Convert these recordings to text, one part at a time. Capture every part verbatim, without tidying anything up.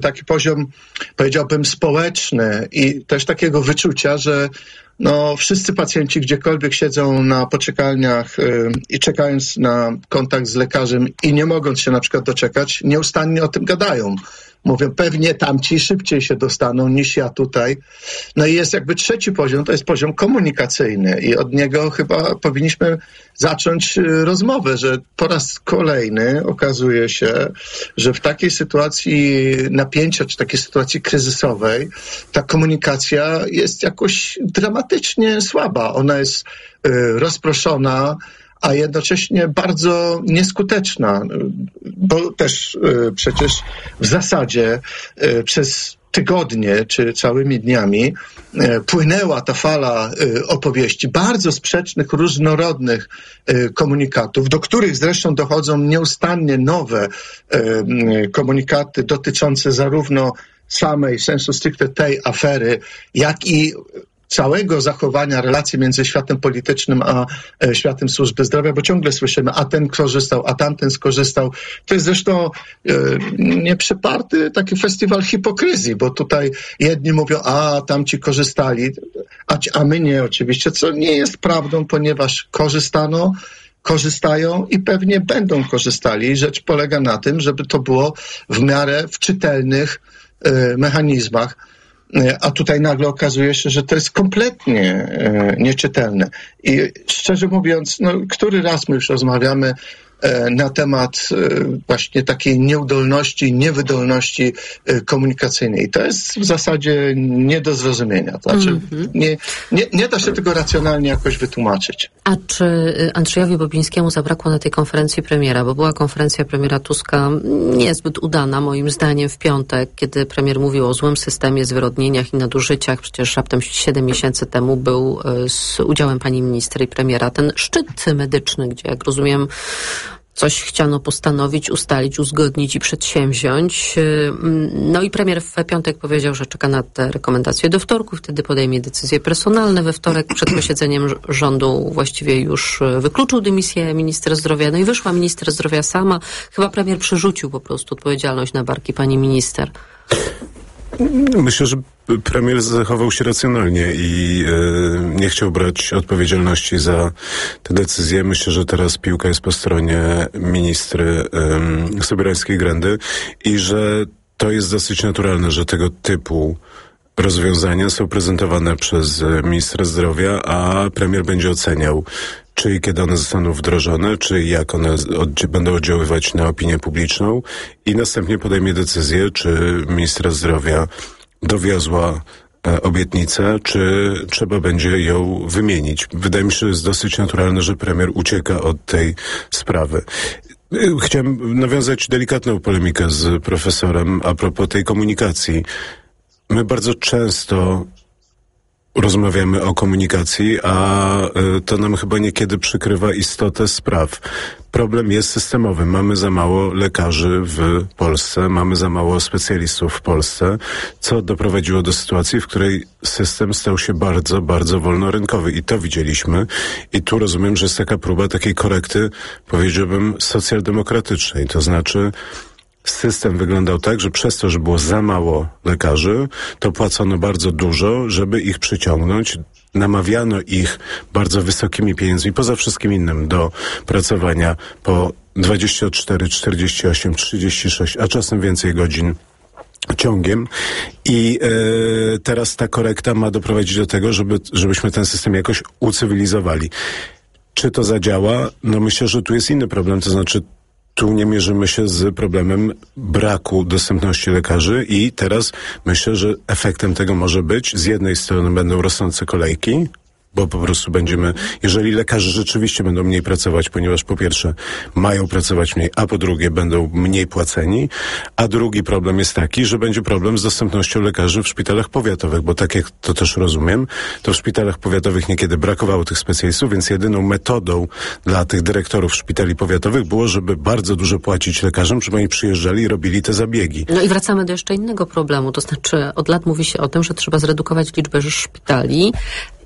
taki poziom, powiedziałbym, społeczny i też takiego wyczucia, że no, wszyscy pacjenci gdziekolwiek siedzą na poczekalniach yy, i czekając na kontakt z lekarzem i nie mogąc się na przykład doczekać, nieustannie o tym gadają. Mówią, pewnie tamci szybciej się dostaną niż ja tutaj. No i jest jakby trzeci poziom, to jest poziom komunikacyjny i od niego chyba powinniśmy zacząć rozmowę, że po raz kolejny okazuje się, że w takiej sytuacji napięcia, czy takiej sytuacji kryzysowej, ta komunikacja jest jakoś dramatycznie słaba. Ona jest y, rozproszona, a jednocześnie bardzo nieskuteczna, bo też y, przecież w zasadzie y, przez tygodnie czy całymi dniami y, płynęła ta fala y, opowieści, bardzo sprzecznych, różnorodnych y, komunikatów, do których zresztą dochodzą nieustannie nowe y, y, komunikaty dotyczące zarówno samej sensu stricte tej afery, jak i całego zachowania relacji między światem politycznym a e, światem służby zdrowia, bo ciągle słyszymy, a ten korzystał, a tamten skorzystał. To jest zresztą e, nieprzeparty taki festiwal hipokryzji, bo tutaj jedni mówią, a tamci korzystali, a, a my nie oczywiście, co nie jest prawdą, ponieważ korzystano, korzystają i pewnie będą korzystali. Rzecz polega na tym, żeby to było w miarę w czytelnych e, mechanizmach. A tutaj nagle okazuje się, że to jest kompletnie e, nieczytelne. I szczerze mówiąc, no, który raz my już rozmawiamy e, na temat e, właśnie takiej nieudolności, niewydolności e, komunikacyjnej. To jest w zasadzie nie do zrozumienia. To znaczy, mm-hmm. nie, nie, nie da się tego racjonalnie jakoś wytłumaczyć. A czy Andrzejowi Bobińskiemu zabrakło na tej konferencji premiera? Bo była konferencja premiera Tuska niezbyt udana, moim zdaniem, w piątek, kiedy premier mówił o złym systemie, zwyrodnieniach i nadużyciach. Przecież raptem siedem miesięcy temu był z udziałem pani minister i premiera ten szczyt medyczny, gdzie, jak rozumiem, coś chciano postanowić, ustalić, uzgodnić i przedsięwziąć. No i premier w piątek powiedział, że czeka na te rekomendacje do wtorku, wtedy podejmie decyzje personalne. We wtorek przed posiedzeniem rządu właściwie już wykluczył dymisję ministra zdrowia. No i wyszła minister zdrowia sama. Chyba premier przerzucił po prostu odpowiedzialność na barki pani minister. Myślę, że premier zachował się racjonalnie i e, nie chciał brać odpowiedzialności za te decyzje. Myślę, że teraz piłka jest po stronie ministry e, Sobierańskiej-Grendy i że to jest dosyć naturalne, że tego typu rozwiązania są prezentowane przez ministra zdrowia, a premier będzie oceniał, czy i kiedy one zostaną wdrożone, czy jak one oddzie- będą oddziaływać na opinię publiczną i następnie podejmie decyzję, czy ministra zdrowia dowiozła e, obietnicę, czy trzeba będzie ją wymienić. Wydaje mi się, że jest dosyć naturalne, że premier ucieka od tej sprawy. Chciałem nawiązać delikatną polemikę z profesorem a propos tej komunikacji. My bardzo często rozmawiamy o komunikacji, a y, to nam chyba niekiedy przykrywa istotę spraw. Problem jest systemowy. Mamy za mało lekarzy w Polsce, mamy za mało specjalistów w Polsce, co doprowadziło do sytuacji, w której system stał się bardzo, bardzo wolnorynkowy. I to widzieliśmy. I tu rozumiem, że jest taka próba takiej korekty, powiedziałbym, socjaldemokratycznej. To znaczy, system wyglądał tak, że przez to, że było za mało lekarzy, to płacono bardzo dużo, żeby ich przyciągnąć. Namawiano ich bardzo wysokimi pieniędzmi, poza wszystkim innym, do pracowania po dwadzieścia cztery, czterdzieści osiem, trzydzieści sześć, a czasem więcej godzin ciągiem. I e, teraz ta korekta ma doprowadzić do tego, żeby, żebyśmy ten system jakoś ucywilizowali. Czy to zadziała? No myślę, że tu jest inny problem, to znaczy tu nie mierzymy się z problemem braku dostępności lekarzy i teraz myślę, że efektem tego może być, z jednej strony będą rosnące kolejki, bo po prostu będziemy, jeżeli lekarze rzeczywiście będą mniej pracować, ponieważ po pierwsze mają pracować mniej, a po drugie będą mniej płaceni, a drugi problem jest taki, że będzie problem z dostępnością lekarzy w szpitalach powiatowych, bo tak jak to też rozumiem, to w szpitalach powiatowych niekiedy brakowało tych specjalistów, więc jedyną metodą dla tych dyrektorów szpitali powiatowych było, żeby bardzo dużo płacić lekarzom, żeby oni przyjeżdżali i robili te zabiegi. No i wracamy do jeszcze innego problemu, to znaczy od lat mówi się o tym, że trzeba zredukować liczbę szpitali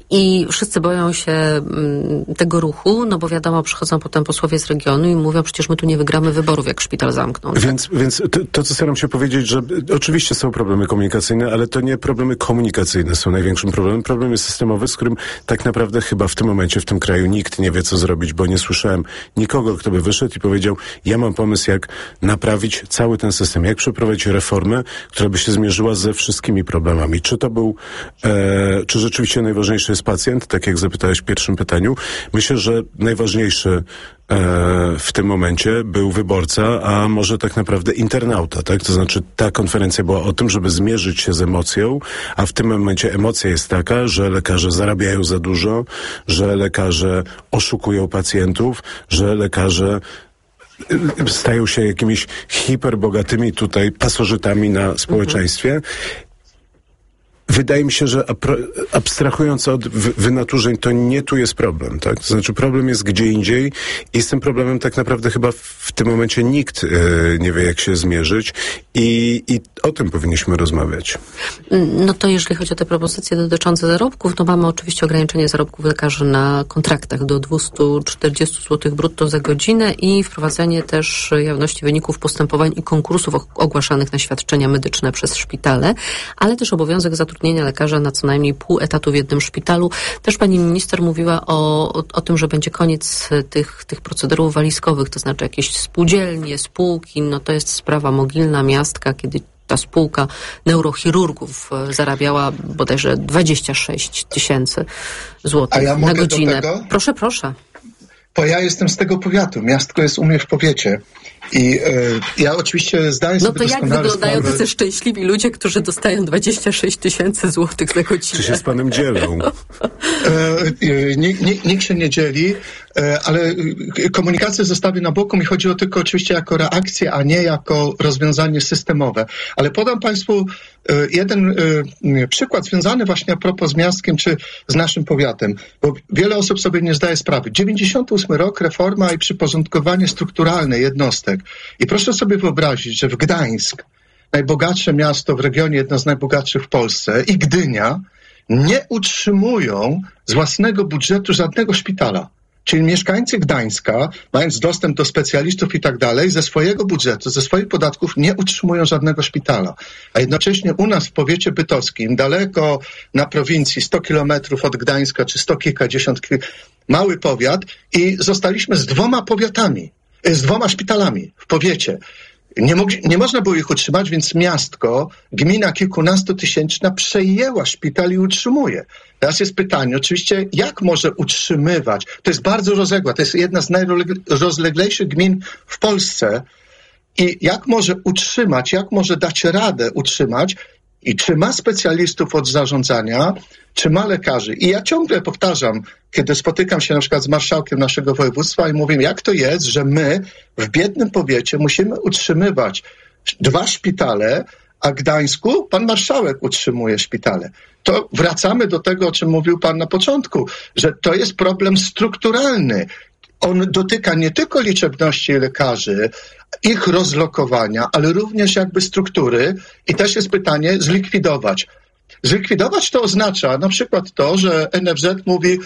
I wszyscy boją się m, tego ruchu, no bo wiadomo, przychodzą potem posłowie z regionu i mówią, przecież my tu nie wygramy wyborów, jak szpital zamkną. Więc, więc to, to, co staram się powiedzieć, że oczywiście są problemy komunikacyjne, ale to nie problemy komunikacyjne są największym problemem. Problem jest systemowy, z którym tak naprawdę chyba w tym momencie w tym kraju nikt nie wie, co zrobić, bo nie słyszałem nikogo, kto by wyszedł i powiedział, ja mam pomysł, jak naprawić cały ten system, jak przeprowadzić reformę, która by się zmierzyła ze wszystkimi problemami. Czy to był, e, czy rzeczywiście najważniejszy jest pacjent, tak jak zapytałeś w pierwszym pytaniu? Myślę, że najważniejszy w tym momencie był wyborca, a może tak naprawdę internauta, tak? To znaczy ta konferencja była o tym, żeby zmierzyć się z emocją, a w tym momencie emocja jest taka, że lekarze zarabiają za dużo, że lekarze oszukują pacjentów, że lekarze stają się jakimiś hiperbogatymi tutaj pasożytami na społeczeństwie. Wydaje mi się, że abstrahując od wynaturzeń, to nie tu jest problem, tak? To znaczy problem jest gdzie indziej i z tym problemem tak naprawdę chyba w tym momencie nikt e, nie wie, jak się zmierzyć i, i o tym powinniśmy rozmawiać. No to jeżeli chodzi o te propozycje dotyczące zarobków, no mamy oczywiście ograniczenie zarobków lekarzy na kontraktach do dwieście czterdzieści złotych brutto za godzinę i wprowadzenie też jawności wyników postępowań i konkursów ogłaszanych na świadczenia medyczne przez szpitale, ale też obowiązek zatrudnienia lekarza na co najmniej pół etatu w jednym szpitalu. Też pani minister mówiła o, o, o tym, że będzie koniec tych, tych procederów walizkowych, to znaczy jakieś spółdzielnie, spółki, no to jest sprawa mogilna miastka, kiedy ta spółka neurochirurgów zarabiała bodajże dwadzieścia sześć tysięcy złotych ja na godzinę. Proszę, proszę. Bo ja jestem z tego powiatu. Miastko jest u mnie w powiecie. I y, ja oczywiście zdaję sobie doskonale sprawę... No to jak wyglądają tacy szczęśliwi ludzie, którzy dostają dwadzieścia sześć tysięcy złotych za godzinę? Czy się z panem dzielą? y, y, nikt, nikt się nie dzieli, y, ale komunikację zostawię na boku. Mi chodziło tylko oczywiście jako reakcję, a nie jako rozwiązanie systemowe. Ale podam państwu y, jeden y, przykład związany właśnie a propos z miastkiem czy z naszym powiatem. Bo wiele osób sobie nie zdaje sprawy. dziewięćdziesiąty ósmy rok, reforma i przyporządkowanie strukturalne jednostek. I proszę sobie wyobrazić, że w Gdańsk, najbogatsze miasto w regionie, jedno z najbogatszych w Polsce, i Gdynia nie utrzymują z własnego budżetu żadnego szpitala. Czyli mieszkańcy Gdańska, mając dostęp do specjalistów i tak dalej, ze swojego budżetu, ze swoich podatków nie utrzymują żadnego szpitala. A jednocześnie u nas w powiecie bytowskim, daleko na prowincji, sto kilometrów od Gdańska, czy sto kilkadziesiąt kilometrów, mały powiat i zostaliśmy z dwoma powiatami, z dwoma szpitalami w powiecie. Nie, mogli, nie można było ich utrzymać, więc miastko, gmina kilkunastotysięczna przejęła szpital i utrzymuje. Teraz jest pytanie, oczywiście, jak może utrzymywać? To jest bardzo rozległa, to jest jedna z najrozleglejszych gmin w Polsce. I jak może utrzymać, jak może dać radę utrzymać? I czy ma specjalistów od zarządzania, czy ma lekarzy? I ja ciągle powtarzam, kiedy spotykam się na przykład z marszałkiem naszego województwa i mówię, jak to jest, że my w biednym powiecie musimy utrzymywać dwa szpitale, a w Gdańsku pan marszałek utrzymuje szpitale. To wracamy do tego, o czym mówił pan na początku, że to jest problem strukturalny. On dotyka nie tylko liczebności lekarzy, ich rozlokowania, ale również jakby struktury i też jest pytanie zlikwidować. Zlikwidować to oznacza na przykład to, że N F Z mówi,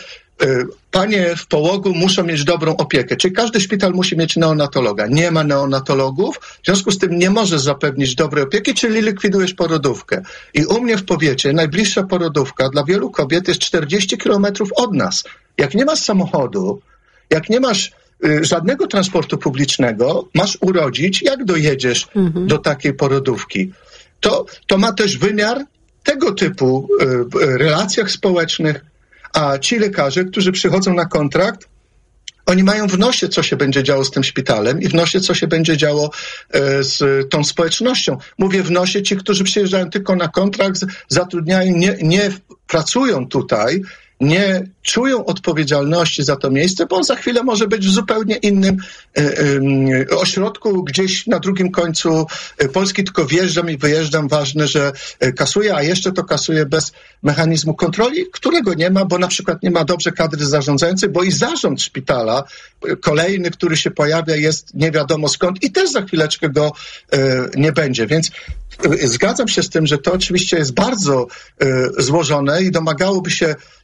panie w połogu muszą mieć dobrą opiekę, czyli każdy szpital musi mieć neonatologa. Nie ma neonatologów, w związku z tym nie możesz zapewnić dobrej opieki, czyli likwidujesz porodówkę. I u mnie w powiecie najbliższa porodówka dla wielu kobiet jest czterdzieści kilometrów od nas. Jak nie masz samochodu, jak nie masz y, żadnego transportu publicznego, masz urodzić, jak dojedziesz mhm. do takiej porodówki? To, to ma też wymiar tego typu y, y, relacjach społecznych, a ci lekarze, którzy przychodzą na kontrakt, oni mają w nosie, co się będzie działo z tym szpitalem i w nosie, co się będzie działo y, z tą społecznością. Mówię w nosie, ci, którzy przyjeżdżają tylko na kontrakt, zatrudniają, nie, nie pracują tutaj, nie czują odpowiedzialności za to miejsce, bo on za chwilę może być w zupełnie innym y, y, ośrodku, gdzieś na drugim końcu Polski, tylko wjeżdżam i wyjeżdżam, ważne, że kasuje, a jeszcze to kasuje bez mechanizmu kontroli, którego nie ma, bo na przykład nie ma dobrze kadry zarządzającej, bo i zarząd szpitala, kolejny, który się pojawia, jest nie wiadomo skąd i też za chwileczkę go y, nie będzie, więc y, zgadzam się z tym, że to oczywiście jest bardzo y, złożone i domagałoby się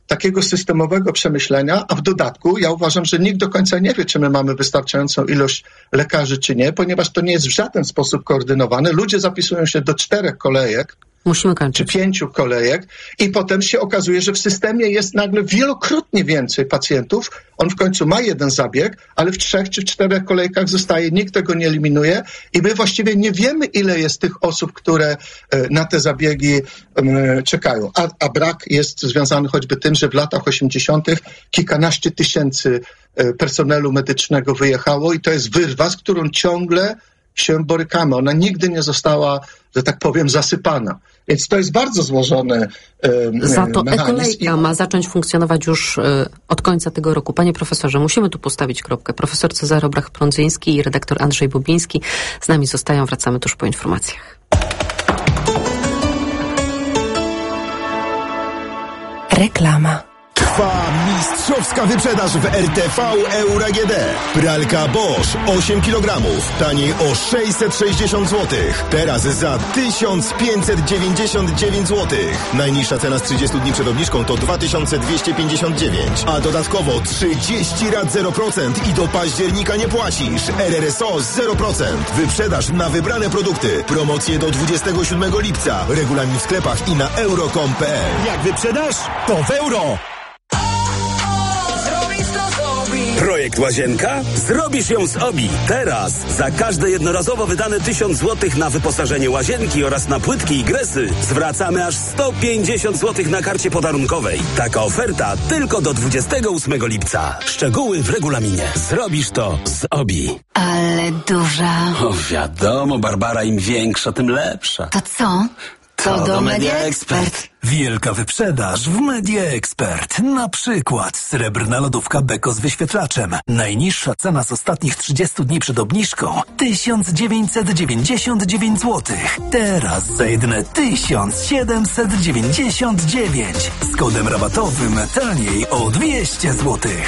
takiego systemowego przemyślenia, a w dodatku ja uważam, że nikt do końca nie wie, czy my mamy wystarczającą ilość lekarzy, czy nie, ponieważ to nie jest w żaden sposób koordynowane. Ludzie zapisują się do czterech kolejek, Musimy kończyć. czy pięciu kolejek i potem się okazuje, że w systemie jest nagle wielokrotnie więcej pacjentów. On w końcu ma jeden zabieg, ale w trzech czy w czterech kolejkach zostaje, nikt tego nie eliminuje i my właściwie nie wiemy, ile jest tych osób, które na te zabiegi czekają. A, a brak jest związany choćby tym, że w latach osiemdziesiątych kilkanaście tysięcy personelu medycznego wyjechało i to jest wyrwa, z którą ciągle się borykamy. Ona nigdy nie została, że tak powiem, zasypana. Więc to jest bardzo złożony e, Za to mechanizm. e-kolejka ma zacząć funkcjonować już e, od końca tego roku. Panie profesorze, musimy tu postawić kropkę. Profesor Cezary Obrach-Prądzyński i redaktor Andrzej Bobiński z nami zostają. Wracamy tuż po informacjach. Reklama. Trwa mistrzowska wyprzedaż w R T V Euro A G D. Pralka Bosch osiem kilogramów, taniej o sześćset sześćdziesiąt złotych. Teraz za tysiąc pięćset dziewięćdziesiąt dziewięć złotych. Najniższa cena z trzydziestu dni przed obniżką to dwa tysiące dwieście pięćdziesiąt dziewięć, a dodatkowo trzydzieści rat zero procent i do października nie płacisz. R R S O zero procent. Wyprzedaż na wybrane produkty. Promocje do dwudziestego siódmego lipca. Regulamin w sklepach i na euro kropka com kropka p l. Jak wyprzedasz, to w euro. Projekt Łazienka? Zrobisz ją z Obi. Teraz za każde jednorazowo wydane tysiąc złotych na wyposażenie łazienki oraz na płytki i gresy zwracamy aż sto pięćdziesiąt złotych na karcie podarunkowej. Taka oferta tylko do dwudziestego ósmego lipca. Szczegóły w regulaminie. Zrobisz to z Obi. Ale duża. O, wiadomo, Barbara, im większa, tym lepsza. To co? To, to do Media Expert. Wielka wyprzedaż w Media Expert. Na przykład srebrna lodówka Beko z wyświetlaczem. Najniższa cena z ostatnich trzydziestu dni przed obniżką tysiąc dziewięćset dziewięćdziesiąt dziewięć złotych. Teraz za jedyne tysiąc siedemset dziewięćdziesiąt dziewięć. Z kodem rabatowym taniej o dwieście złotych.